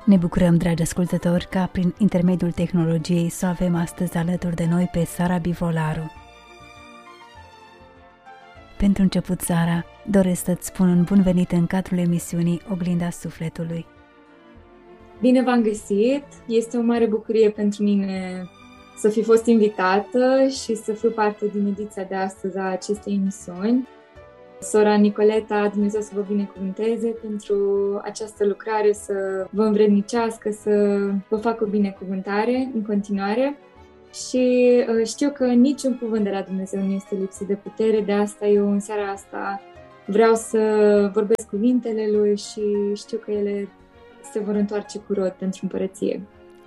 Ne bucurăm, dragi ascultători, ca prin intermediul tehnologiei să o avem astăzi alături de noi pe Sara Bivolaru. Pentru început, Sara, doresc să-ți spun un bun venit în cadrul emisiunii Oglinda Sufletului. Bine v-am găsit! Este o mare bucurie pentru mine să fi fost invitată și să fiu parte din ediția de astăzi a acestei emisiuni. Sora Nicoleta, Dumnezeu să vă binecuvânteze pentru această lucrare, să vă învrednicească, să vă facă o binecuvântare în continuare. Și știu că niciun cuvânt de la Dumnezeu nu este lipsit de putere, de asta eu în seara asta vreau să vorbesc cuvintele Lui și știu că ele se vor întoarce cu rod pentru împărăție.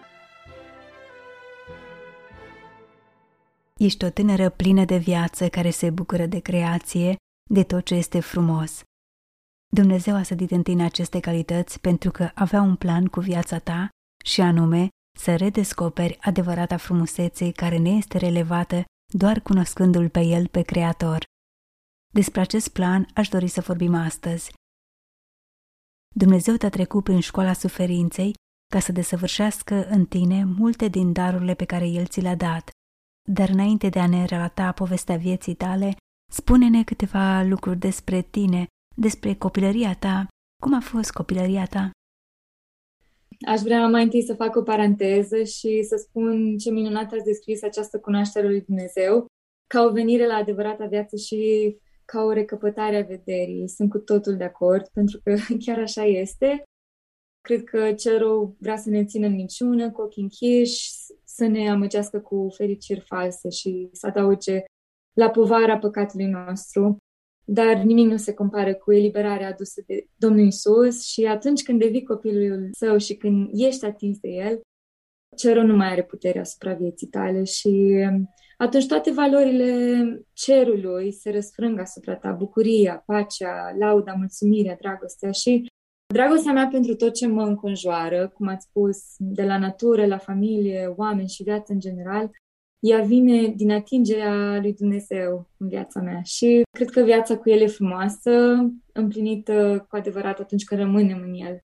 Ești o tânără plină de viață care se bucură de creație, de tot ce este frumos. Dumnezeu a sădit în tine aceste calități pentru că avea un plan cu viața ta și anume să redescoperi adevărata frumusețe care ne este relevată doar cunoscându-L pe El, pe Creator. Despre acest plan aș dori să vorbim astăzi. Dumnezeu te-a trecut prin școala suferinței ca să desăvârșească în tine multe din darurile pe care El ți le-a dat. Dar înainte de a ne relata povestea vieții tale, spune-ne câteva lucruri despre tine, despre copilăria ta. Cum a fost copilăria ta? Aș vrea mai întâi să fac o paranteză și să spun ce minunat ați descris această cunoaștere lui Dumnezeu, ca o venire la adevărata viață și ca o recăpătare a vederii. Sunt cu totul de acord, pentru că chiar așa este. Cred că cel rău vrea să ne țină în minciună, cu ochii închiși, să ne amăgească cu fericiri false și să adauge la povara păcatului nostru. Dar nimic nu se compară cu eliberarea adusă de Domnul Iisus și atunci când devii copilul Său și când ești atins de El, cerul nu mai are putere asupra vieții tale și atunci toate valorile cerului se răsfrâng asupra ta, bucuria, pacea, lauda, mulțumirea, dragostea și dragostea mea pentru tot ce mă înconjoară, cum ați spus, de la natură, la familie, oameni și viață în general, ea vine din atingerea lui Dumnezeu în viața mea și cred că viața cu El e frumoasă, împlinită cu adevărat atunci când rămânem în El.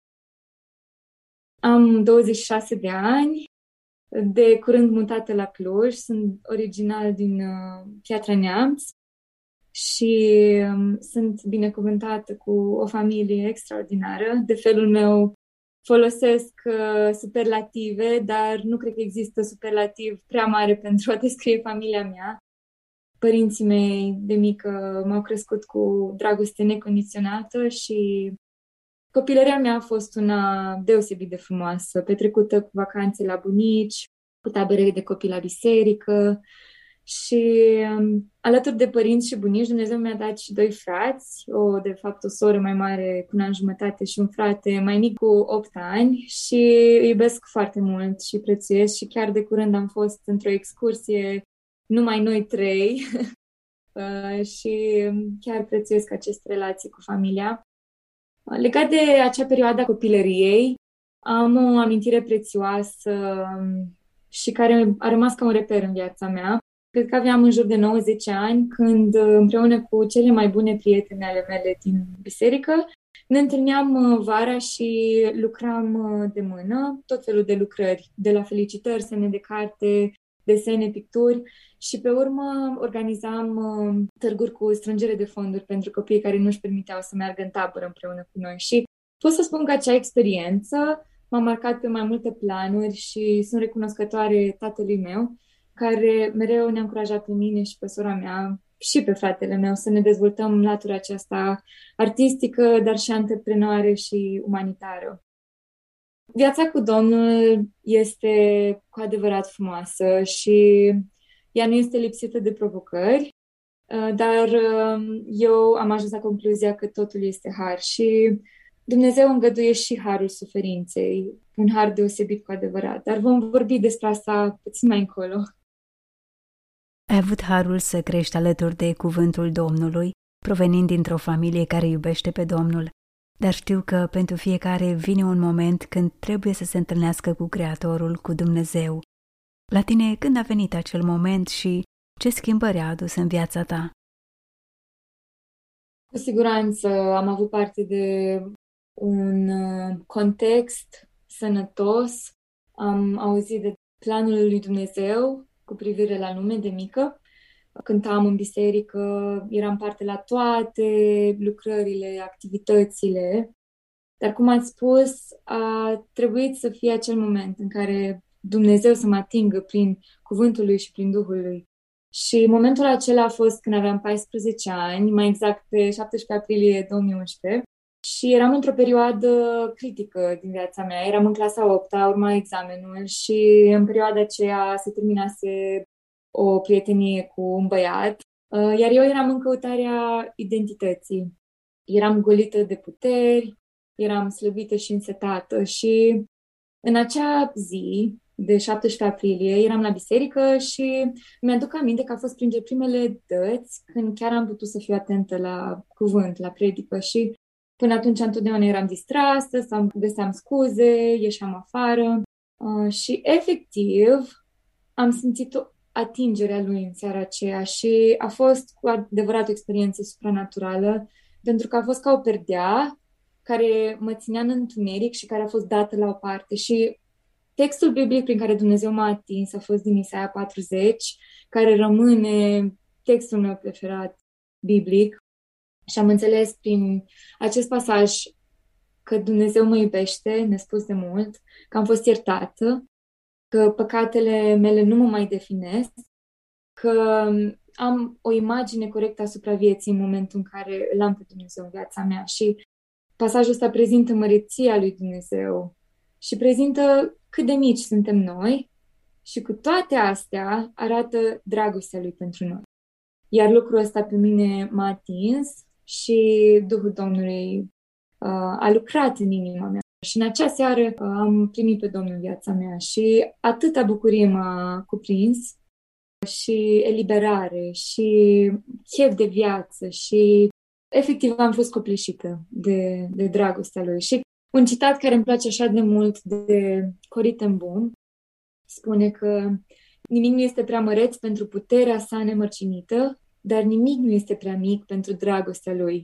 Am 26 de ani, de curând mutată la Cluj, sunt original din Piatra Neamț și sunt binecuvântată cu o familie extraordinară. De felul meu folosesc superlative, dar nu cred că există superlativ prea mare pentru a descrie familia mea. Părinții mei de mică m-au crescut cu dragoste necondiționată și copilăria mea a fost una deosebit de frumoasă, petrecută cu vacanțe la bunici, cu tabere de copii la biserică și alături de părinți și bunici Dumnezeu mi-a dat și 2 frați, de fapt o soră mai mare cu un an jumătate și un frate mai mic cu 8 ani și îi iubesc foarte mult și prețuiesc și chiar de curând am fost într-o excursie numai noi 3 și chiar prețuiesc aceste relații cu familia. Legat de acea perioadă a copilăriei, am o amintire prețioasă și care a rămas ca un reper în viața mea. Cred că aveam în jur de 90 ani când, împreună cu cele mai bune prietene ale mele din biserică, ne întâlneam vara și lucram de mână, tot felul de lucrări, de la felicitări, semne de carte, desene, picturi și pe urmă organizam târguri cu strângere de fonduri pentru copiii care nu își permiteau să meargă în tabără împreună cu noi. Și pot să spun că acea experiență m-a marcat pe mai multe planuri și sunt recunoscătoare tatălui meu, care mereu ne-a încurajat pe mine și pe sora mea și pe fratele meu să ne dezvoltăm latura aceasta artistică, dar și antreprenoare și umanitară. Viața cu Domnul este cu adevărat frumoasă și ea nu este lipsită de provocări, dar eu am ajuns la concluzia că totul este har și Dumnezeu îngăduie și harul suferinței, un har deosebit cu adevărat, dar vom vorbi despre asta puțin mai încolo. Ai avut harul să crești alături de cuvântul Domnului, provenind dintr-o familie care iubește pe Domnul, dar știu că pentru fiecare vine un moment când trebuie să se întâlnească cu Creatorul, cu Dumnezeu. La tine când a venit acel moment și ce schimbări a adus în viața ta? Cu siguranță am avut parte de un context sănătos. Am auzit de planul lui Dumnezeu cu privire la lume de mică. Cântam în biserică, eram parte la toate lucrările, activitățile. Dar, cum ați spus, a trebuit să fie acel moment în care Dumnezeu să mă atingă prin cuvântul lui și prin Duhul lui. Și momentul acela a fost când aveam 14 ani, mai exact pe 17 aprilie 2011. Și eram într-o perioadă critică din viața mea. Eram în clasa 8-a, urma examenul și în perioada aceea se terminase o prietenie cu un băiat, iar eu eram în căutarea identității. Eram golită de puteri, eram slăbită și însetată și în acea zi de 17 aprilie eram la biserică și mi-aduc aminte că a fost printre primele dăți când chiar am putut să fiu atentă la cuvânt, la predică și până atunci întotdeauna eram distrasă sau găseam scuze, ieșeam afară și efectiv am simțit o atingerea lui în seara aceea și a fost cu adevărat o experiență supranaturală pentru că a fost ca o perdea care mă ținea în întuneric și care a fost dată la o parte și textul biblic prin care Dumnezeu m-a atins a fost din Isaia 40, care rămâne textul meu preferat biblic și am înțeles prin acest pasaj că Dumnezeu mă iubește nespus de mult, că am fost iertată, că păcatele mele nu mă mai definesc, că am o imagine corectă asupra vieții în momentul în care îl am pe Dumnezeu în viața mea și pasajul ăsta prezintă măreția lui Dumnezeu și prezintă cât de mici suntem noi și cu toate astea arată dragostea lui pentru noi. Iar lucrul ăsta pe mine m-a atins și Duhul Domnului a lucrat în inima mea. Și în acea seară am primit pe Domnul în viața mea și atâta bucurie m-a cuprins și eliberare și chef de viață și efectiv am fost copleșită de dragostea lui. Și un citat care îmi place așa de mult de Corrie ten Boom spune că nimic nu este prea măreț pentru puterea sa nemărcinită, dar nimic nu este prea mic pentru dragostea lui.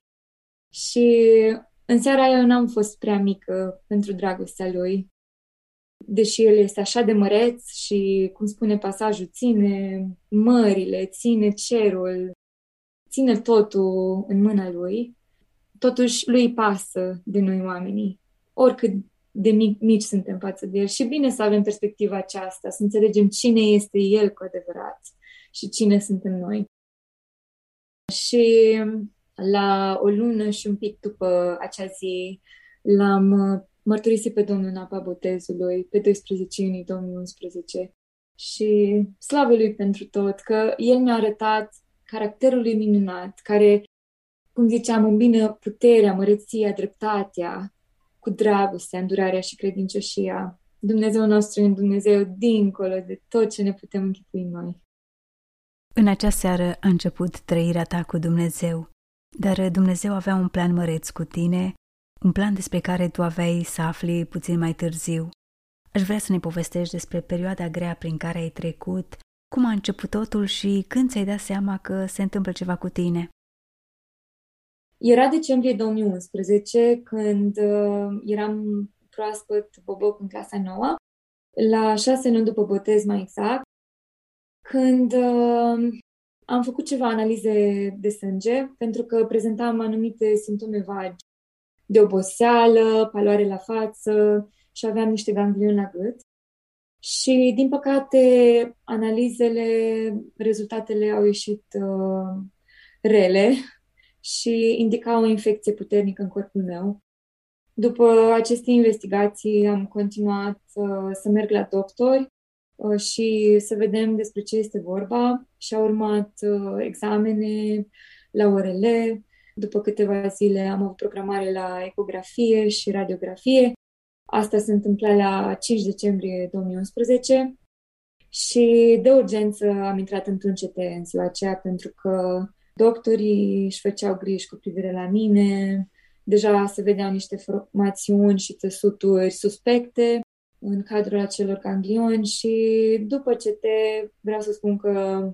Și în seara aia eu n-am fost prea mică pentru dragostea lui, deși el este așa de măreț și, cum spune pasajul, ține mările, ține cerul, ține totul în mâna lui, totuși lui pasă de noi oamenii, oricât de mici suntem față de el. Și bine să avem perspectiva aceasta, să înțelegem cine este el cu adevărat și cine suntem noi. Și la o lună și un pic după acea zi l-am mărturisit pe Domnul în apa botezului pe 12 iunie 2011 și slavă lui pentru tot, că el mi-a arătat caracterul lui minunat, care, cum ziceam, îmbină puterea, măreția, dreptatea cu dragostea, îndurarea și credincioșia. Dumnezeu nostru e un Dumnezeu dincolo de tot ce ne putem închipui noi. În acea seară a început trăirea ta cu Dumnezeu, dar Dumnezeu avea un plan măreț cu tine, un plan despre care tu aveai să afli puțin mai târziu. Aș vrea să ne povestești despre perioada grea prin care ai trecut, cum a început totul și când ți-ai dat seama că se întâmplă ceva cu tine. Era decembrie 2011, când eram proaspăt boboc în clasa 9, la 6 luni după botez mai exact, când am făcut ceva analize de sânge, pentru că prezentam anumite simptome vagi de oboseală, paloare la față și aveam niște ganglioni la gât. Și, din păcate, rezultatele au ieșit rele și indicau o infecție puternică în corpul meu. După aceste investigații am continuat să merg la doctori și să vedem despre ce este vorba și au urmat examene la ORL. După câteva zile am avut programare la ecografie și radiografie. Asta se întâmpla la 5 decembrie 2011 și de urgență am intrat într-un CT în ziua aceea pentru că doctorii își făceau griji cu privire la mine. Deja se vedeau niște formațiuni și țesuturi suspecte în cadrul acelor ganglioni și după CT vreau să spun că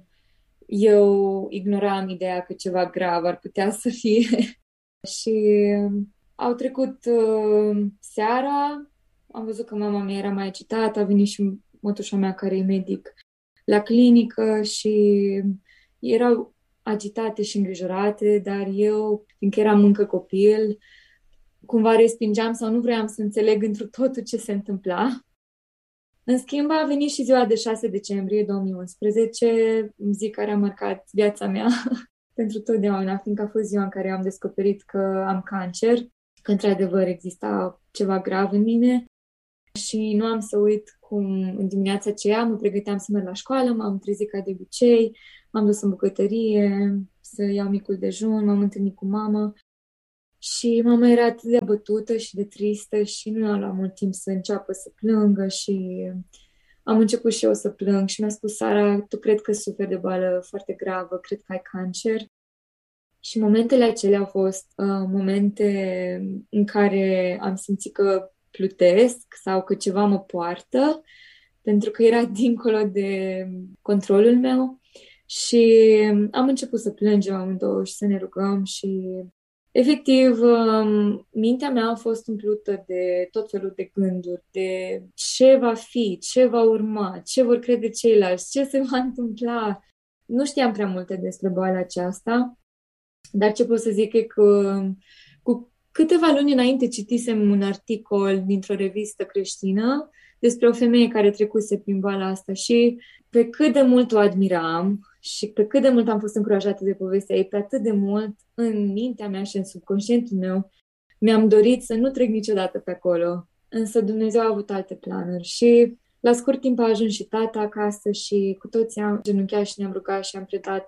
eu ignoram ideea că ceva grav ar putea să fie. Și au trecut seara, am văzut că mama mea era mai agitată, a venit și mătușa mea care e medic la clinică și erau agitate și îngrijorate, dar eu, fiindcă eram încă copil, cumva respingeam sau nu vreau să înțeleg întru totul ce se întâmpla. În schimb, a venit și ziua de 6 decembrie 2011, zi care a marcat viața mea pentru totdeauna, fiindcă a fost ziua în care am descoperit că am cancer, că într-adevăr exista ceva grav în mine și nu am să uit cum în dimineața aceea mă pregăteam să merg la școală, m-am trezit ca de obicei, m-am dus în bucătărie să iau micul dejun, m-am întâlnit cu mama și mama era atât de abătută și de tristă și nu i-a luat mult timp să înceapă să plângă și am început și eu să plâng și mi-a spus: Sara, tu cred că suferi de boală foarte gravă, cred că ai cancer. Și momentele acelea au fost momente în care am simțit că plutesc sau că ceva mă poartă, pentru că era dincolo de controlul meu și am început să plângem amândouă și să ne rugăm și efectiv mintea mea a fost umplută de tot felul de gânduri, de ce va fi, ce va urma, ce vor crede ceilalți, ce se va întâmpla. Nu știam prea multe despre boala aceasta, dar ce pot să zic e că cu câteva luni înainte citisem un articol dintr-o revistă creștină despre o femeie care trecuse prin boala asta și pe cât de mult o admiram și pe cât de mult am fost încurajată de povestea ei, pe atât de mult în mintea mea și în subconștientul meu mi-am dorit să nu trec niciodată pe acolo. Însă Dumnezeu a avut alte planuri și la scurt timp a ajuns și tata acasă și cu toții am genunchiat și ne-am rugat și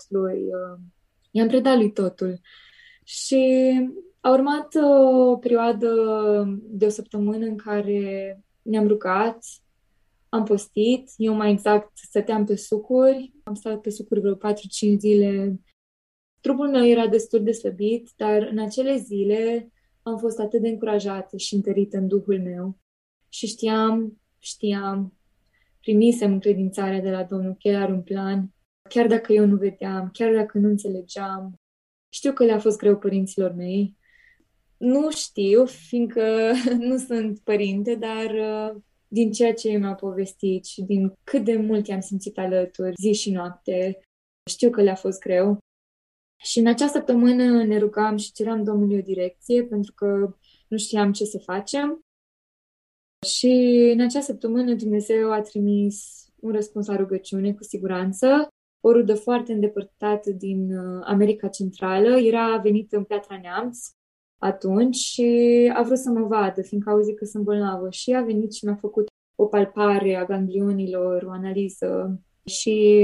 i-am predat lui totul. Și a urmat o perioadă de o săptămână în care ne-am rugat, am postit, eu mai exact stăteam pe sucuri, am stat pe sucuri vreo 4-5 zile. Trupul meu era destul de slăbit, dar în acele zile am fost atât de încurajată și întărită în Duhul meu. Și știam, primisem încredințarea de la Domnul că El are un plan, chiar dacă eu nu vedeam, chiar dacă nu înțelegeam. Știu că le-a fost greu părinților mei. Nu știu, fiindcă nu sunt părinte, dar din ceea ce mi-au povestit și din cât de mult i-am simțit alături, zi și noapte, știu că le-a fost greu. Și în acea săptămână ne rugam și ceream Domnului o direcție, pentru că nu știam ce să facem. Și în acea săptămână Dumnezeu a trimis un răspuns la rugăciune, cu siguranță. O rudă foarte îndepărtată din America Centrală era venită în Piatra Neamț atunci și a vrut să mă vadă, fiindcă a auzit că sunt bolnavă. Și a venit și mi-a făcut o palpare a ganglionilor, o analiză și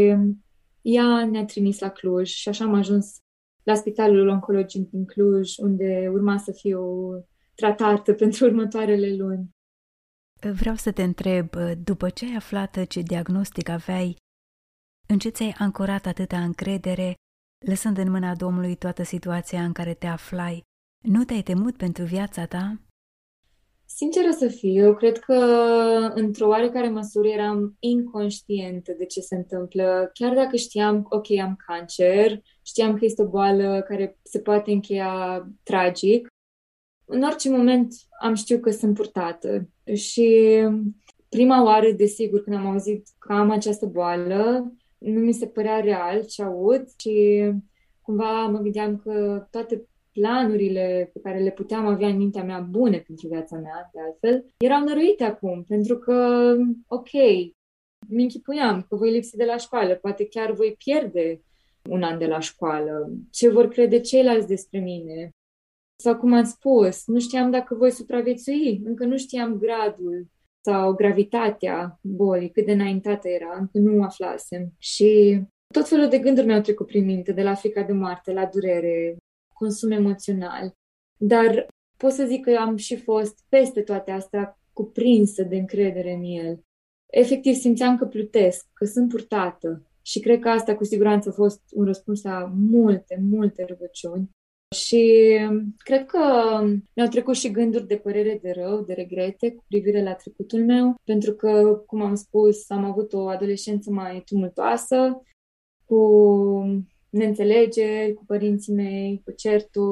ea ne-a trimis la Cluj și așa am ajuns la Spitalul Oncologic din Cluj, unde urma să fiu tratată pentru următoarele luni. Vreau să te întreb, după ce ai aflat ce diagnostic aveai, în ce ți-ai ancorat atâta încredere, lăsând în mâna Domnului toată situația în care te aflai? Nu te-ai temut pentru viața ta? Sinceră să fiu, eu cred că într-o oarecare măsură eram inconștientă de ce se întâmplă. Chiar dacă știam, ok, am cancer, știam că este o boală care se poate încheia tragic, în orice moment am știut că sunt purtată. Și prima oară, desigur, când am auzit că am această boală, nu mi se părea real ce aud și cumva mă gândeam că toate planurile pe care le puteam avea în mintea mea, bune pentru viața mea, de altfel, erau năruite acum, pentru că, ok, mi închipuiam că voi lipsi de la școală, poate chiar voi pierde un an de la școală, ce vor crede ceilalți despre mine. Sau cum am spus, nu știam dacă voi supraviețui, încă nu știam gradul sau gravitatea bolii, cât de înaintată era, încă nu aflasem. Și tot felul de gânduri mi-au trecut prin minte, de la frica de moarte, la durere, consum emoțional. Dar pot să zic că am și fost peste toate astea cuprinsă de încredere în El. Efectiv simțeam că plutesc, că sunt purtată și cred că asta cu siguranță a fost un răspuns la multe, multe rugăciuni. Și cred că mi-au trecut și gânduri de părere de rău, de regrete cu privire la trecutul meu, pentru că, cum am spus, am avut o adolescență mai tumultoasă, cu neînțelegeri cu părinții mei, cu certuri.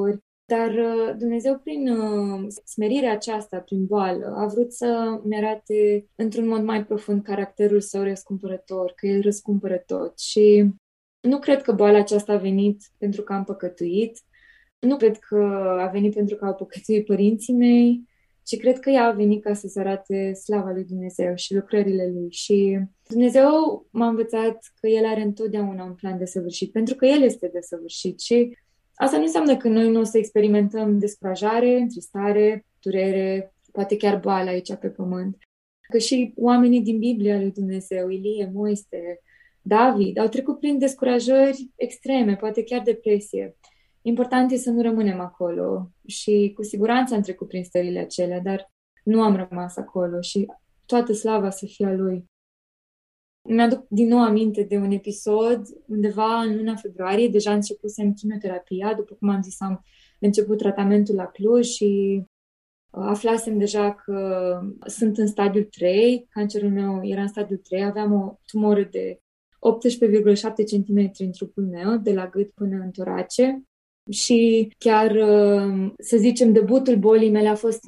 Dar Dumnezeu, prin smerirea aceasta, prin boală, a vrut să-mi arate într-un mod mai profund caracterul său răscumpărător, că El răscumpără tot. Și nu cred că boala aceasta a venit pentru că am păcătuit, nu cred că a venit pentru că au păcătuit părinții mei, ci cred că ea a venit ca să-ți arate slava lui Dumnezeu și lucrările Lui. Și Dumnezeu m-a învățat că El are întotdeauna un plan desăvârșit, pentru că El este desăvârșit. Și asta nu înseamnă că noi nu o să experimentăm descurajare, întristare, durere, poate chiar boală aici pe pământ. Că și oamenii din Biblia lui Dumnezeu, Ilie, Moise, David, au trecut prin descurajări extreme, poate chiar depresie. Important e să nu rămânem acolo și cu siguranță am trecut prin stările acelea, dar nu am rămas acolo și toată slava să fie a Lui. Mi-aduc din nou aminte de un episod undeva în luna februarie, deja începusem chimioterapia, după cum am zis, am început tratamentul la Cluj și aflasem deja că sunt în stadiul 3, cancerul meu era în stadiul 3, aveam o tumoră de 18,7 cm în trupul meu, de la gât până în torace. Și chiar, să zicem, debutul bolii mele a fost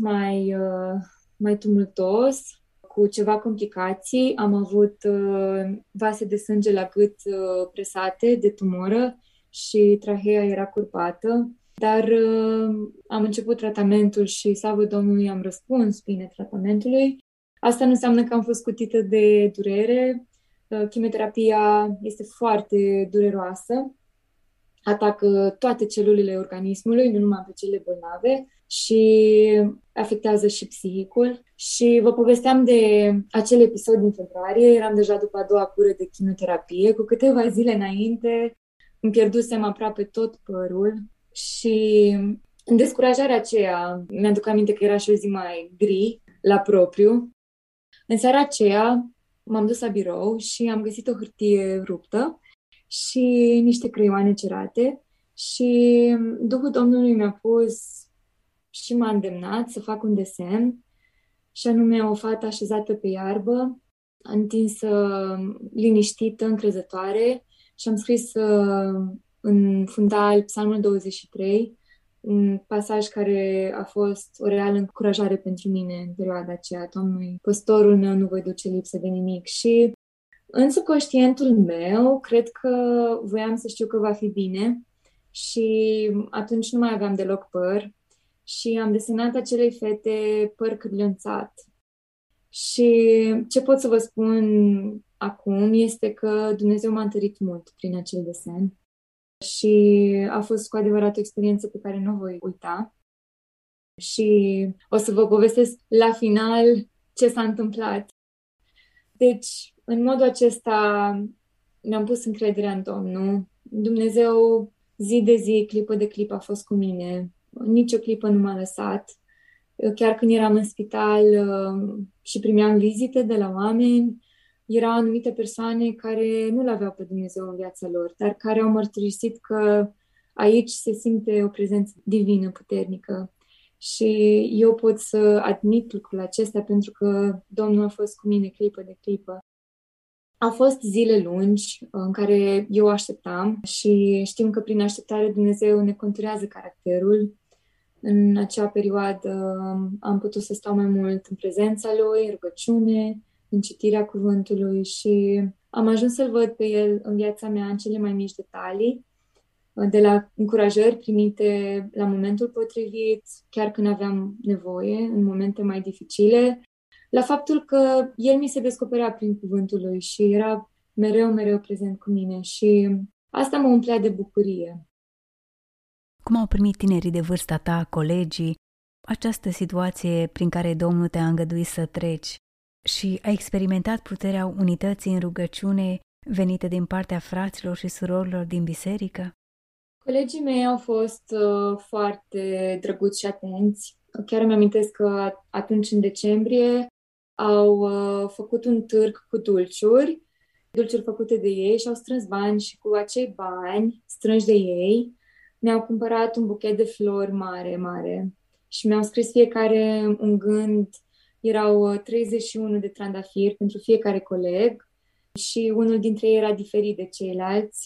mai tumultos, cu ceva complicații. Am avut vase de sânge la gât presate de tumoră și trahea era curvată. Dar am început tratamentul și, slavă Domnului, am răspuns bine tratamentului. Asta nu înseamnă că am fost scutită de durere. Chimioterapia este foarte dureroasă. Atacă toate celulele organismului, nu numai pe cele bolnave, și afectează și psihicul. Și vă povesteam de acel episod din februarie, eram deja după a doua cură de chimioterapie, cu câteva zile înainte îmi pierdusem aproape tot părul și în descurajarea aceea, mi-aduc aminte că era și o zi mai gri, la propriu. În seara aceea m-am dus la birou și am găsit o hârtie ruptă și niște creioane cerate și Duhul Domnului mi-a pus și m-a îndemnat să fac un desen, și anume o fată așezată pe iarbă, întinsă, liniștită, încrezătoare, și am scris în fundal Psalmul 23, un pasaj care a fost o reală încurajare pentru mine în perioada aceea. Domnului, păstorul meu, nu voi duce lipsă de nimic. Și în subconștientul meu, cred că voiam să știu că va fi bine și atunci nu mai aveam deloc păr și am desenat acelei fete păr cârlionțat. Și ce pot să vă spun acum este că Dumnezeu m-a întărit mult prin acel desen și a fost cu adevărat o experiență pe care nu o voi uita. Și o să vă povestesc la final ce s-a întâmplat. Deci, în modul acesta mi-am pus încrederea în Domnul. Dumnezeu zi de zi, clipă de clipă a fost cu mine. Nici o clipă nu m-a lăsat. Chiar când eram în spital și primeam vizite de la oameni, erau anumite persoane care nu l-aveau pe Dumnezeu în viața lor, dar care au mărturisit că aici se simte o prezență divină puternică. Și eu pot să admit lucrul acesta pentru că Domnul a fost cu mine clipă de clipă. Au fost zile lungi în care eu așteptam și știm că prin așteptare Dumnezeu ne conturează caracterul. În acea perioadă am putut să stau mai mult în prezența Lui, în rugăciune, în citirea cuvântului și am ajuns să-L văd pe El în viața mea în cele mai mici detalii, de la încurajări primite la momentul potrivit, chiar când aveam nevoie, în momente mai dificile, la faptul că El mi se descoperea prin cuvântul Lui și era mereu prezent cu mine și asta mă umplea de bucurie. Cum au primit tinerii de vârsta ta, colegii, această situație prin care Domnul te-a îngăduit să treci și ai experimentat puterea unității în rugăciune venită din partea fraților și surorilor din biserică? Colegii mei au fost foarte drăguți și atenți. Chiar îmi amintesc că atunci, în decembrie, au făcut un târg cu dulciuri făcute de ei și au strâns bani și cu acei bani strânși de ei mi-au cumpărat un buchet de flori mare și mi-au scris fiecare un gând. Erau 31 de trandafiri pentru fiecare coleg și unul dintre ei era diferit de ceilalți.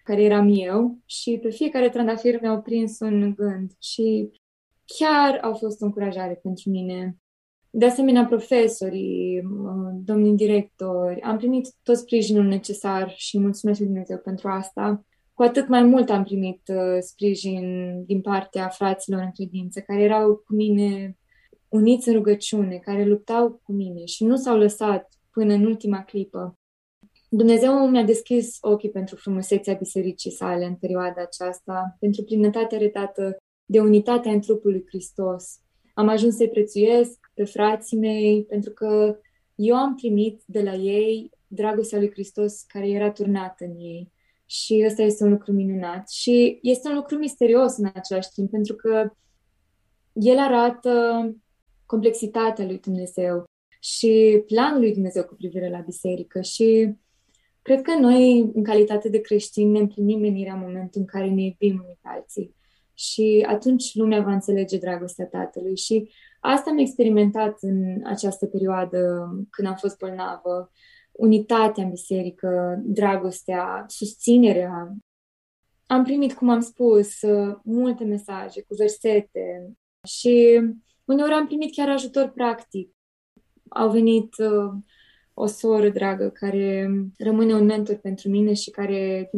care eram eu, și pe fiecare trandafir mi-au prins un gând și chiar au fost o încurajare pentru mine. De asemenea, profesorii, domnii directori, am primit tot sprijinul necesar și mulțumesc lui Dumnezeu pentru asta. Cu atât mai mult am primit sprijin din partea fraților în credință, care erau cu mine uniți în rugăciune, care luptau cu mine și nu s-au lăsat până în ultima clipă. Dumnezeu mi-a deschis ochii pentru frumusețea bisericii sale în perioada aceasta, pentru plinătatea arătată de unitatea în trupul lui Hristos. Am ajuns să-i prețuiesc pe frații mei, pentru că eu am primit de la ei dragostea lui Hristos care era turnată în ei. Și ăsta este un lucru minunat. Și este un lucru misterios în același timp, pentru că el arată complexitatea lui Dumnezeu și planul lui Dumnezeu cu privire la biserică. Și cred că noi, în calitate de creștini, ne împlinim menirea în momentul în care ne iubim unii pe alții. Și atunci lumea va înțelege dragostea Tatălui. Și asta am experimentat în această perioadă când am fost bolnavă. Unitatea în biserică, dragostea, susținerea. Am primit, cum am spus, multe mesaje cu versete și uneori am primit chiar ajutor practic. Au venit o soră dragă care rămâne un mentor pentru mine și care,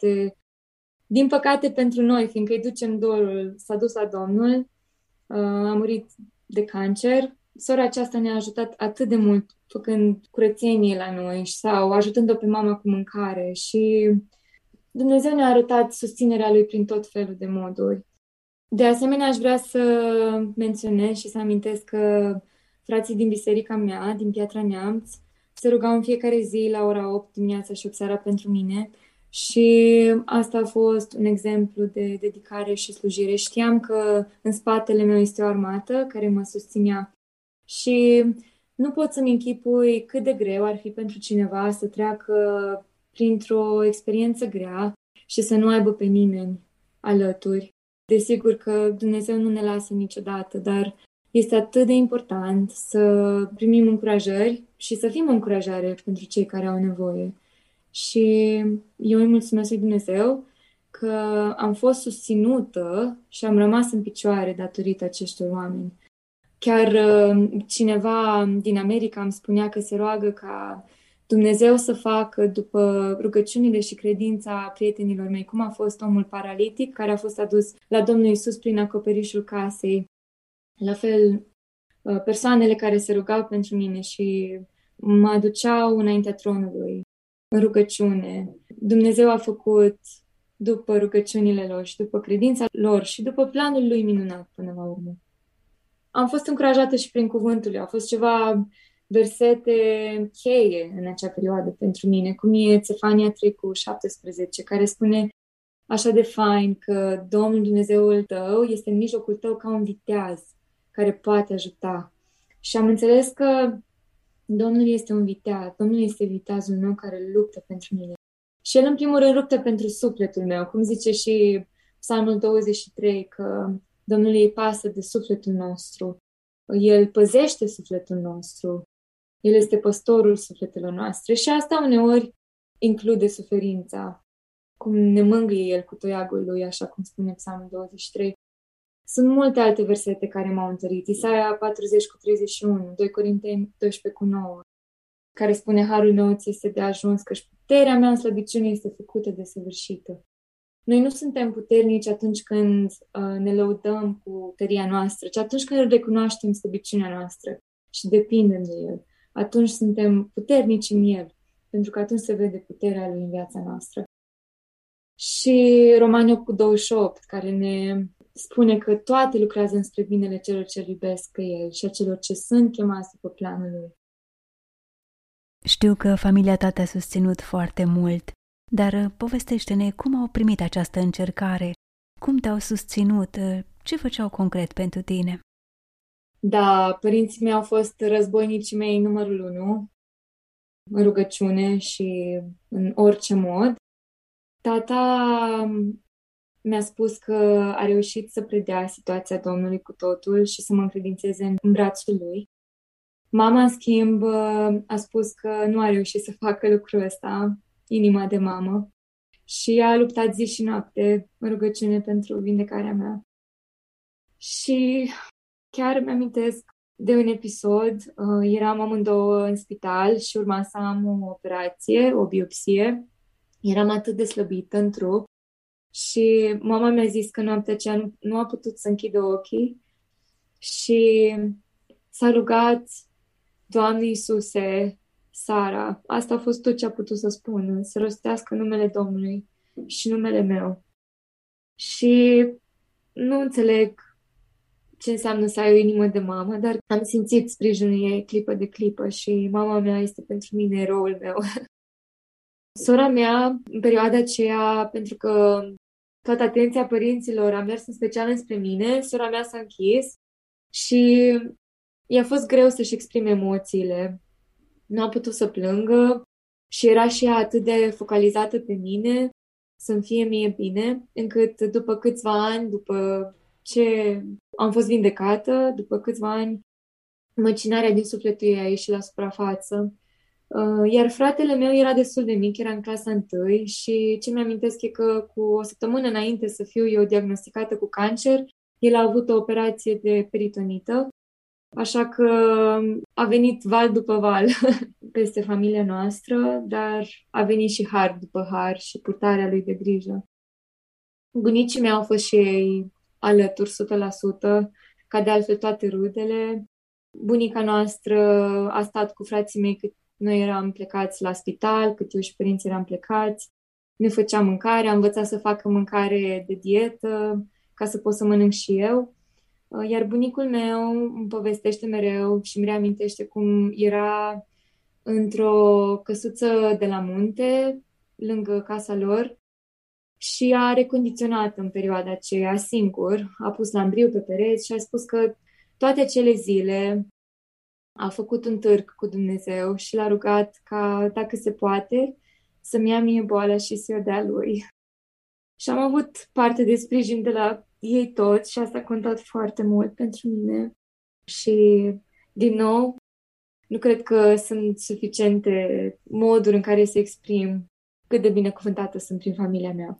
din păcate pentru noi, fiindcă îi ducem dorul, s-a dus la Domnul, a murit de cancer. Sora aceasta ne-a ajutat atât de mult făcând curățenie la noi sau ajutând-o pe mama cu mâncare și Dumnezeu ne-a arătat susținerea Lui prin tot felul de moduri. De asemenea, aș vrea să menționez și să amintesc că frații din biserica mea, din Piatra Neamț, se rugau în fiecare zi la ora 8 dimineața și 8 seara pentru mine și asta a fost un exemplu de dedicare și slujire. Știam că în spatele meu este o armată care mă susținea și nu pot să-mi închipui cât de greu ar fi pentru cineva să treacă printr-o experiență grea și să nu aibă pe nimeni alături. Desigur că Dumnezeu nu ne lasă niciodată, dar este atât de important să primim încurajări și să fim o încurajare pentru cei care au nevoie. Și eu îi mulțumesc lui Dumnezeu că am fost susținută și am rămas în picioare datorită acestor oameni. Chiar cineva din America îmi spunea că se roagă ca Dumnezeu să facă, după rugăciunile și credința prietenilor mei, cum a fost omul paralitic care a fost adus la Domnul Iisus prin acoperișul casei. La fel, persoanele care se rugau pentru mine și mă aduceau înaintea tronului, în rugăciune. Dumnezeu a făcut după rugăciunile lor și după credința lor și după planul lui minunat până la urmă. Am fost încurajată și prin cuvântul lui. Au fost ceva versete cheie în acea perioadă pentru mine, cum e Țefania 3:17, care spune așa de fain că Domnul Dumnezeul tău este în mijlocul tău ca un viteaz care poate ajuta. Și am înțeles că Domnul este un viteaz, Domnul este viteazul meu care luptă pentru mine. Și El, în primul rând, luptă pentru sufletul meu, cum zice și Psalmul 23, că Domnului îi pasă de sufletul nostru. El păzește sufletul nostru. El este păstorul sufletelor noastre și asta uneori include suferința, cum ne mângâie El cu toiagul Lui, așa cum spune Psalmul 23. Sunt multe alte versete care m-au întărit. Isaia 40:31, 2 Corinteni 12:9, care spune harul meu ți este de ajuns, căci puterea mea în slăbiciune este făcută de săvârșită. Noi nu suntem puternici atunci când ne lăudăm cu tăria noastră, ci atunci când recunoaștem slăbiciunea noastră și depindem de El. Atunci suntem puternici în El, pentru că atunci se vede puterea Lui în viața noastră. Și Romani 8:28, care ne spune că toate lucrează înspre binele celor ce iubesc pe El și a celor ce sunt chemați după planul Lui. Știu că familia ta te-a susținut foarte mult, dar povestește-ne cum au primit această încercare, cum te-au susținut, ce făceau concret pentru tine. Da, părinții mei au fost războinicii mei numărul 1, în rugăciune și în orice mod. Tata mi-a spus că a reușit să predea situația Domnului cu totul și să mă încredințeze în brațul lui. Mama, în schimb, a spus că nu a reușit să facă lucrul ăsta, inima de mamă, și ea a luptat zi și noapte în rugăciune pentru vindecarea mea. Și chiar mi-amintesc de un episod, eram amândouă în spital și urma să am o operație, o biopsie. Eram atât de slăbită în trup și mama mi-a zis că noaptea aceea nu a putut să închidă ochii și s-a rugat: Doamne Iisuse, Sara, asta a fost tot ce a putut să spună, să rostească numele Domnului și numele meu. Și nu înțeleg ce înseamnă să ai o inimă de mamă, dar am simțit sprijinul ei clipă de clipă și mama mea este pentru mine eroul meu. Sora mea, în perioada aceea, pentru că toată atenția părinților a mers în special înspre mine, sora mea s-a închis și i-a fost greu să-și exprime emoțiile. Nu a putut să plângă și era și ea atât de focalizată pe mine, să-mi fie mie bine, încât după câțiva ani, după ce am fost vindecată, după câțiva ani, măcinarea din sufletul ei a ieșit la suprafață. Iar fratele meu era destul de mic, era în clasa 1 și ce mi-amintesc e că cu o săptămână înainte să fiu eu diagnosticată cu cancer, el a avut o operație de peritonită, așa că a venit val după val peste familia noastră, dar a venit și har după har și purtarea lui de grijă. Bunicii mei au fost și ei alături 100%, ca de altfel toate rudele. Bunica noastră a stat cu frații mei cât noi eram plecați la spital, cât eu și părinții eram plecați. Ne făcea mâncare, am învățat să facă mâncare de dietă, ca să pot să mănânc și eu. Iar bunicul meu îmi povestește mereu și îmi reamintește cum era într-o căsuță de la munte, lângă casa lor, și a recondiționat în perioada aceea singur, a pus lambriu pe pereți și a spus că toate acele zile a făcut un târg cu Dumnezeu și l-a rugat ca, dacă se poate, să-mi ia mie boala și să-i o dea lui. Și am avut parte de sprijin de la ei toți și asta a contat foarte mult pentru mine. Și, din nou, nu cred că sunt suficiente moduri în care să exprim cât de binecuvântată sunt prin familia mea.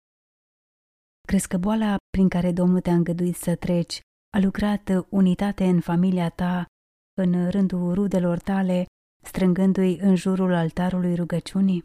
Crezi că boala prin care Domnul te-a îngăduit să treci a lucrat unitate în familia ta, în rândul rudelor tale, strângându-i în jurul altarului rugăciunii?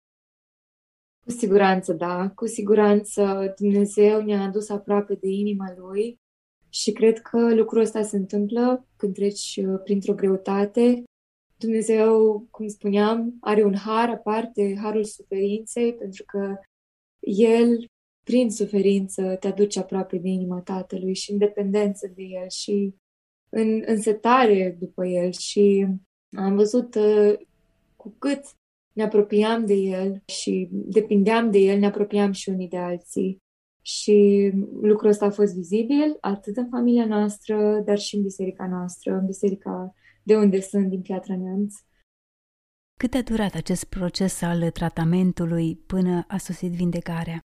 Cu siguranță, da. Cu siguranță Dumnezeu ne-a adus aproape de inima Lui și cred că lucrul ăsta se întâmplă când treci printr-o greutate. Dumnezeu, cum spuneam, are un har aparte, harul suferinței, pentru că El, prin suferință, te aduce aproape de inima Tatălui și în dependență de El și în însetare după El. Și am văzut cu cât ne apropiam de El și depindeam de El, ne apropiam și unii de alții. Și lucrul ăsta a fost vizibil atât în familia noastră, dar și în biserica noastră, în biserica de unde sunt, din Piatra Neamț. Cât a durat acest proces al tratamentului până a sosit vindecarea?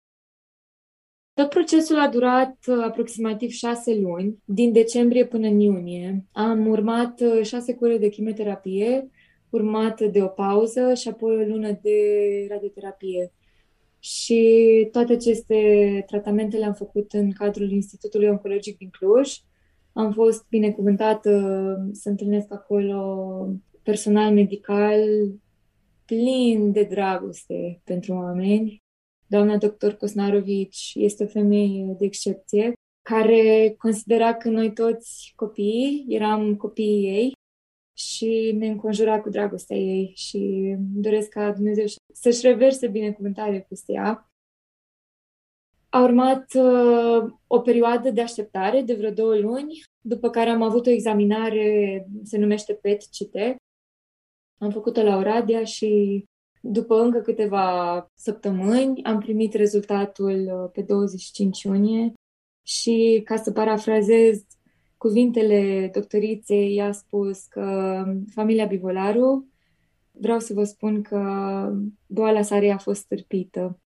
Tot procesul a durat aproximativ 6 luni, din decembrie până în iunie. Am urmat 6 cure de chimioterapie, urmată de o pauză și apoi o lună de radioterapie. Și toate aceste tratamente le-am făcut în cadrul Institutului Oncologic din Cluj. Am fost binecuvântată să întâlnesc acolo personal medical plin de dragoste pentru oameni. Doamna doctor Cosnarovici este o femeie de excepție care considera că noi toți copiii eram copiii ei și ne înconjura cu dragostea ei și doresc ca Dumnezeu să-și reverse binecuvântare peste ea. A urmat o perioadă de așteptare de vreo 2 luni, după care am avut o examinare, se numește PET-CT. Am făcut-o la Oradea și după încă câteva săptămâni am primit rezultatul pe 25 iunie și, ca să parafrazez cuvintele doctoriței, i-a spus că familia Bivolaru, vreau să vă spun că boala Sarei a fost stârpită.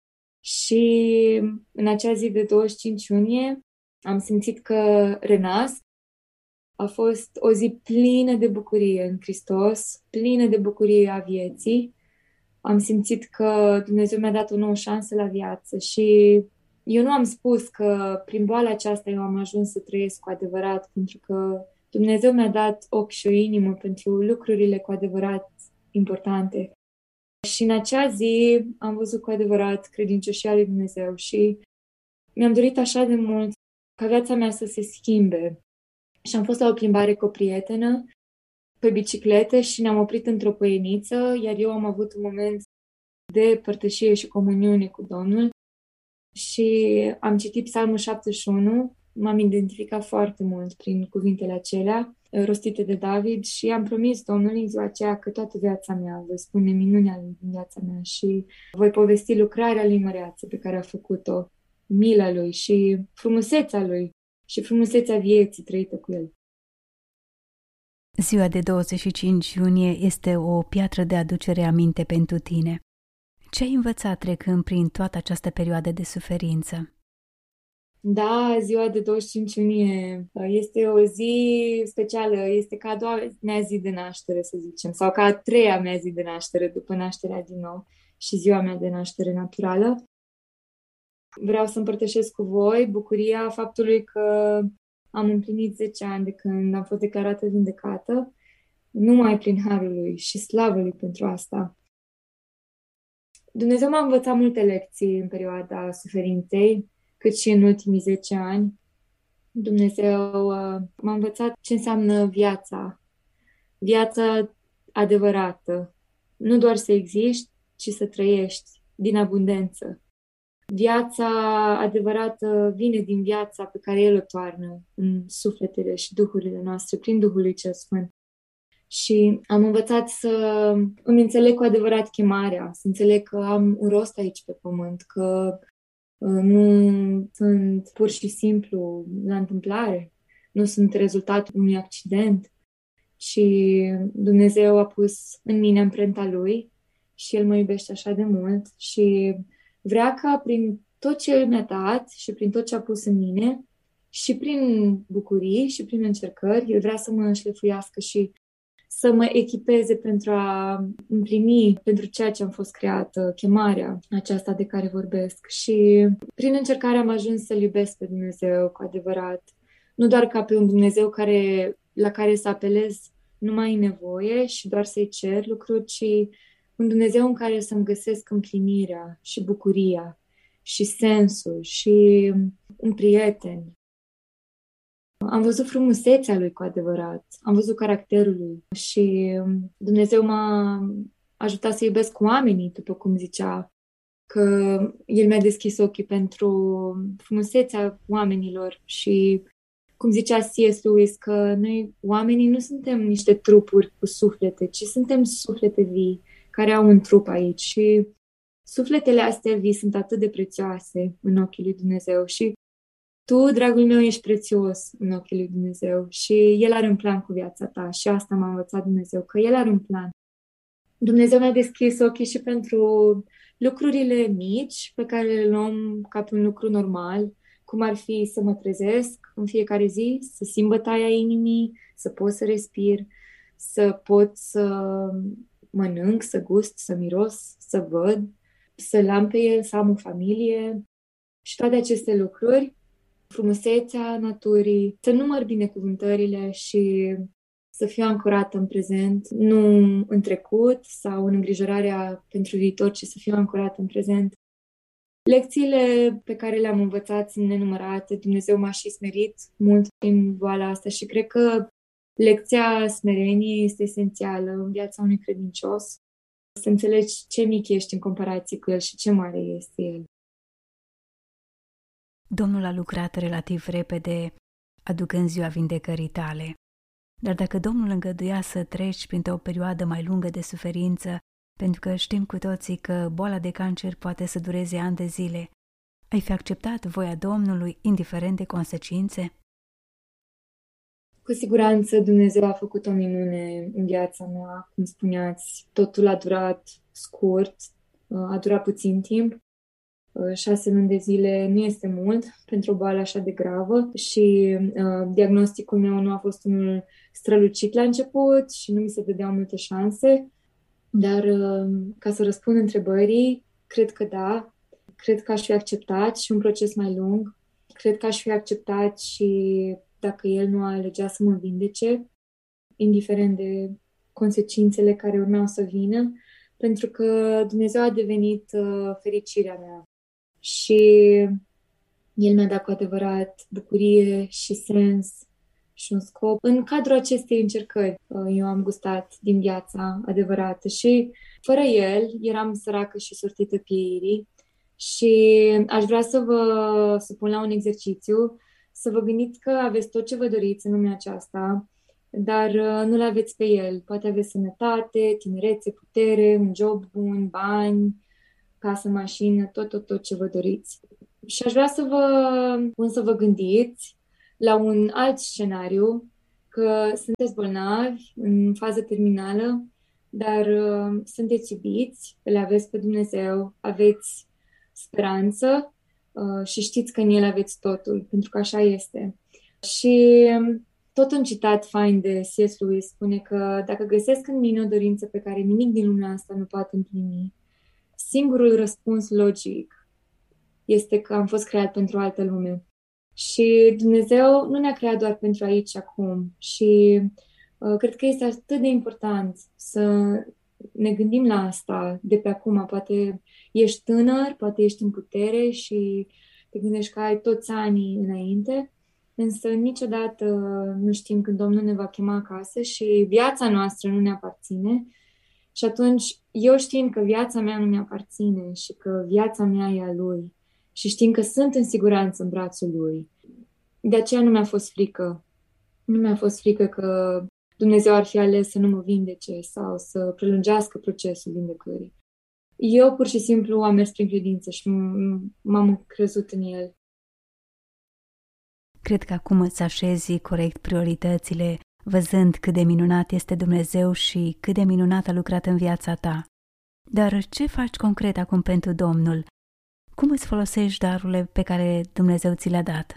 Și în acea zi de 25 iunie am simțit că renasc. A fost o zi plină de bucurie în Hristos, plină de bucurie a vieții Am simțit că Dumnezeu mi-a dat o nouă șansă la viață și eu nu am spus că prin boala aceasta eu am ajuns să trăiesc cu adevărat, pentru că Dumnezeu mi-a dat ochi și o inimă pentru lucrurile cu adevărat importante. Și în acea zi am văzut cu adevărat credincioșia lui Dumnezeu și mi-am dorit așa de mult ca viața mea să se schimbe. Și am fost la o plimbare cu o prietenă pe bicicletă și ne-am oprit într-o păieniță, iar eu am avut un moment de părtășie și comuniune cu Domnul și am citit Psalmul 71, m-am identificat foarte mult prin cuvintele acelea rostite de David și am promis Domnului în ziua aceea că toată viața mea voi spune minunea din viața mea și voi povesti lucrarea lui măreață pe care a făcut-o, mila lui și frumusețea lui și frumusețea vieții trăită cu el. Ziua de 25 iunie este o piatră de aducere aminte pentru tine. Ce ai învățat trecând prin toată această perioadă de suferință? Da, ziua de 25 iunie este o zi specială, este ca a doua mea zi de naștere, să zicem, sau ca a treia mea zi de naștere după nașterea din nou și ziua mea de naștere naturală. Vreau să împărtășesc cu voi bucuria faptului că am împlinit 10 ani de când am fost declarată vindecată, numai prin harul lui și slavă lui pentru asta. Dumnezeu m-a învățat multe lecții în perioada suferinței, cât și în ultimii 10 ani. Dumnezeu m-a învățat ce înseamnă viața adevărată. Nu doar să existi, ci să trăiești din abundență. Viața adevărată vine din viața pe care El o toarnă în sufletele și duhurile noastre, prin Duhul lui Cel Sfânt. Și am învățat să îmi înțeleg cu adevărat chemarea, să înțeleg că am un rost aici pe pământ, că nu sunt pur și simplu la întâmplare, nu sunt rezultatul unui accident, ci Dumnezeu a pus în mine amprenta Lui și El mă iubește așa de mult și vrea ca prin tot ce El mi-a dat și prin tot ce a pus în mine și prin bucurii și prin încercări, El vrea să mă înșlefuiască și să mă echipeze pentru a împlini pentru ceea ce am fost creată, chemarea aceasta de care vorbesc. Și prin încercare am ajuns să-L iubesc pe Dumnezeu cu adevărat. Nu doar ca pe un Dumnezeu la care să apelez numai în nevoie și doar să-i cer lucruri, ci un Dumnezeu în care să-mi găsesc împlinirea și bucuria și sensul și un prieten. Am văzut frumusețea lui cu adevărat, am văzut caracterul lui și Dumnezeu m-a ajutat să iubesc oamenii, după cum zicea, că El mi-a deschis ochii pentru frumusețea oamenilor și, cum zicea C.S. Lewis, că noi oamenii nu suntem niște trupuri cu suflete, ci suntem suflete vii care au un trup aici și sufletele astea vii sunt atât de prețioase în ochii lui Dumnezeu și tu, dragul meu, ești prețios în ochii lui Dumnezeu și El are un plan cu viața ta și asta m-a învățat Dumnezeu, că El are un plan. Dumnezeu mi-a deschis ochii și pentru lucrurile mici pe care le luăm ca pe un lucru normal, cum ar fi să mă trezesc în fiecare zi, să simt bătaia inimii, să pot să respir, să pot să mănânc, să gust, să miros, să văd, să-L am pe El, să am o familie și toate aceste lucruri, frumusețea naturii, să număr binecuvântările și să fiu ancorată în prezent, nu în trecut sau în îngrijorarea pentru viitor, ci să fiu ancorată în prezent. Lecțiile pe care le-am învățat sunt nenumărate. Dumnezeu m-a și smerit mult prin boala asta și cred că lecția smereniei este esențială în viața unui credincios. Să înțelegi ce mic ești în comparație cu El și ce mare este El. Domnul a lucrat relativ repede, aducând ziua vindecării tale. Dar dacă Domnul îngăduia să treci printr-o perioadă mai lungă de suferință, pentru că știm cu toții că boala de cancer poate să dureze ani de zile, ai fi acceptat voia Domnului, indiferent de consecințe? Cu siguranță Dumnezeu a făcut o minune în viața mea, cum spuneați. Totul a durat scurt, a durat puțin timp. 6 luni de zile nu este mult pentru o boală așa de gravă și diagnosticul meu nu a fost unul strălucit la început și nu mi se dădeau multe șanse. Dar ca să răspund întrebării, cred că da. Cred că aș fi acceptat și un proces mai lung. Cred că aș fi acceptat și dacă el nu alegea să mă vindece, indiferent de consecințele care urmau să vină, pentru că Dumnezeu a devenit fericirea mea. Și El mi-a dat cu adevărat bucurie și sens și un scop. În cadrul acestei încercări, eu am gustat din viața adevărată și fără El eram săracă și sortită pieirii și aș vrea să vă supun la un exercițiu, să vă gândiți că aveți tot ce vă doriți în lumea aceasta, dar nu-L aveți pe El. Poate aveți sănătate, tinerețe, putere, un job bun, bani, casă, mașină, tot ce vă doriți. Și aș vrea să vă pun să vă gândiți la un alt scenariu, că sunteți bolnavi în fază terminală, dar sunteți iubiți, le aveți pe Dumnezeu, aveți speranță și știți că în El aveți totul, pentru că așa este. Și tot un citat fain de C.S. Lewis spune că dacă găsesc în mine o dorință pe care nimic din lumea asta nu poate împlini, singurul răspuns logic este că am fost creat pentru o altă lume. Și Dumnezeu nu ne-a creat doar pentru aici și acum. Și cred că este atât de important să ne gândim la asta de pe acum. Poate ești tânăr, poate ești în putere și te gândești că ai toți anii înainte, însă niciodată nu știm când Domnul ne va chema acasă și viața noastră nu ne aparține. Și atunci, eu știind că viața mea nu mi-aparține și că viața mea e a Lui și știind că sunt în siguranță în brațul Lui, de aceea nu mi-a fost frică. Nu mi-a fost frică că Dumnezeu ar fi ales să nu mă vindece sau să prelungească procesul vindecării. Eu pur și simplu am mers prin credință și m-am crezut în El. Cred că acum îți așezi corect prioritățile, văzând cât de minunat este Dumnezeu și cât de minunat a lucrat în viața ta. Dar ce faci concret acum pentru Domnul? Cum îți folosești darurile pe care Dumnezeu ți le-a dat?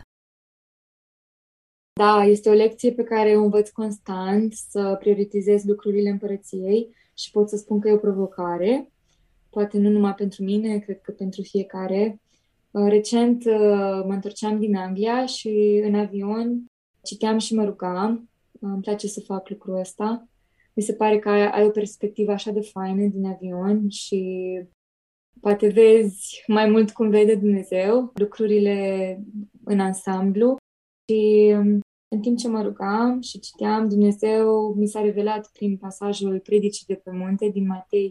Da, este o lecție pe care o învăț constant, să prioritizez lucrurile împărăției și pot să spun că e o provocare, poate nu numai pentru mine, cred că pentru fiecare. Recent mă întorceam din Anglia și în avion citeam și mă rugam. Îmi place să fac lucrul ăsta. Mi se pare că ai o perspectivă așa de faină din avion și poate vezi mai mult cum vede Dumnezeu lucrurile în ansamblu. Și în timp ce mă rugam și citeam, Dumnezeu mi s-a revelat prin pasajul Predicii de pe munte din Matei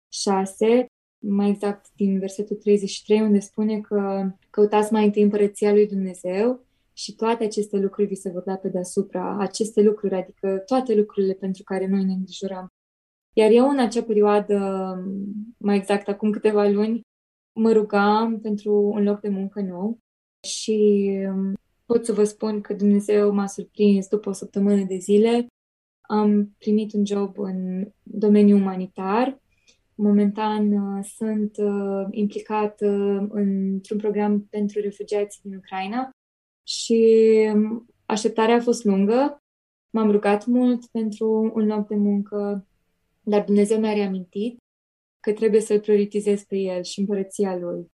6, mai exact din versetul 33, unde spune că căutați mai întâi împărăția lui Dumnezeu și toate aceste lucruri vi se vor da pe deasupra. Aceste lucruri, adică toate lucrurile pentru care noi ne îngrijorăm. Iar eu în acea perioadă, mai exact acum câteva luni, mă rugam pentru un loc de muncă nou și pot să vă spun că Dumnezeu m-a surprins după o săptămână de zile. Am primit un job în domeniul umanitar. Momentan sunt implicată într-un program pentru refugiații din Ucraina și așteptarea a fost lungă. M-am rugat mult pentru un loc de muncă, dar Dumnezeu mi-a reamintit că trebuie să-L prioritizez pe El și împărăția Lui.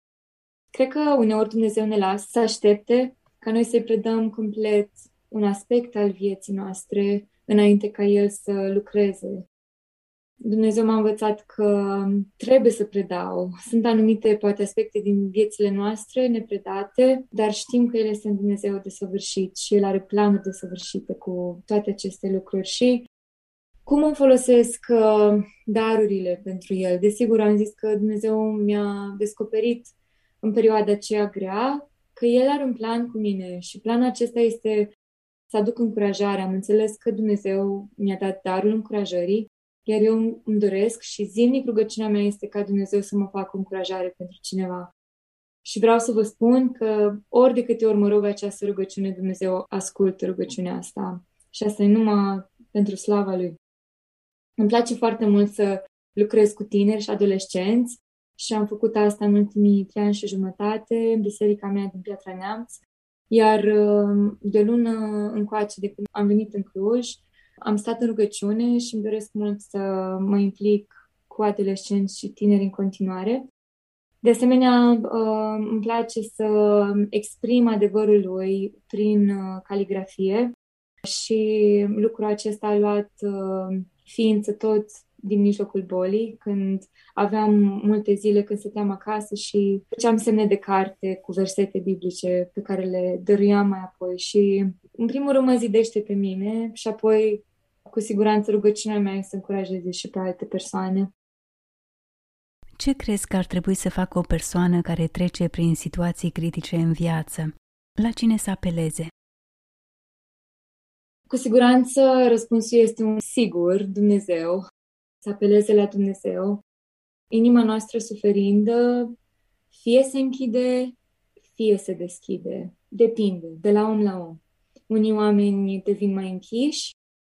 Cred că uneori Dumnezeu ne lasă să aștepte ca noi să-i predăm complet un aspect al vieții noastre înainte ca El să lucreze. Dumnezeu m-a învățat că trebuie să predau. Sunt anumite, poate, aspecte din viețile noastre nepredate, dar știm că El este un Dumnezeu desăvârșit și El are planuri desăvârșite cu toate aceste lucruri. Și cum îmi folosesc darurile pentru El? Desigur, am zis că Dumnezeu mi-a descoperit în perioada aceea grea că El are un plan cu mine și planul acesta este să aduc încurajare. Am înțeles că Dumnezeu mi-a dat darul încurajării, iar eu îmi doresc și zilnic rugăciunea mea este ca Dumnezeu să mă facă încurajare pentru cineva. Și vreau să vă spun că ori de câte ori mă rog această rugăciune, Dumnezeu ascultă rugăciunea asta. Și asta e numai pentru slava Lui. Îmi place foarte mult să lucrez cu tineri și adolescenți și am făcut asta în ultimii 3 ani și jumătate în biserica mea din Piatra Neamț. Iar de o lună încoace, de când am venit în Cluj, am stat în rugăciune și îmi doresc mult să mă implic cu adolescenți și tineri în continuare. De asemenea, îmi place să exprim adevărul lui prin caligrafie și lucrul acesta a luat ființă tot din mijlocul bolii, când aveam multe zile când stăteam acasă și făceam semne de carte cu versete biblice pe care le dăruiam mai apoi. Și în primul rând mă zidește pe mine și apoi cu siguranță rugăciunea mea e să încurajeze și pe alte persoane. Ce crezi că ar trebui să facă o persoană care trece prin situații critice în viață? La cine să apeleze? Cu siguranță răspunsul este un sigur, Dumnezeu. Să apeleze la Dumnezeu. Inima noastră suferindă fie se închide, fie se deschide. Depinde, de la om la om. Unii oameni devin mai închiși,